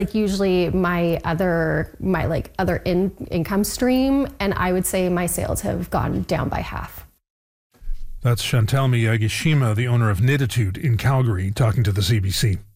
Like usually my other income stream, and I would say my sales have gone down by half. That's Chantal Miyagi-Shima, the owner of Knititude in Calgary, talking to the CBC.